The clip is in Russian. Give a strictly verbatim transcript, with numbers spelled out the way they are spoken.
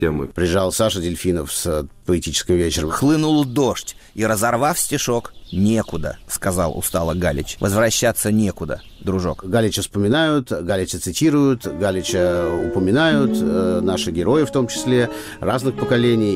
темы. Приезжал Саша Дельфинов с поэтическим вечером. Хлынул дождь, и, разорвав стишок, «Некуда», — сказал устало Галич. «Возвращаться некуда, дружок». Галича вспоминают, Галича цитируют, Галича упоминают, э, наши герои в том числе, разных поколений.